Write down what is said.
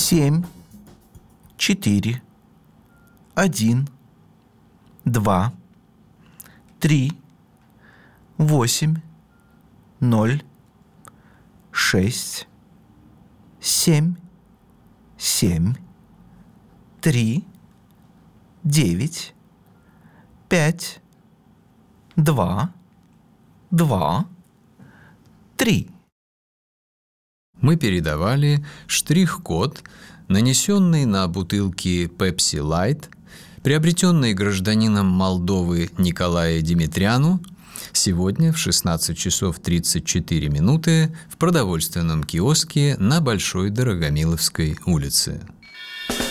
7, 4, 1, 2, 3, 8, 0, 6, 7, 7, 3, 9, 5, 2, 2, 3. Мы передавали штрих-код, нанесенный на бутылки Pepsi Light, приобретенный гражданином Молдовы Николае Димитряну, сегодня в 16 часов 34 минуты в продовольственном киоске на Большой Дорогомиловской улице.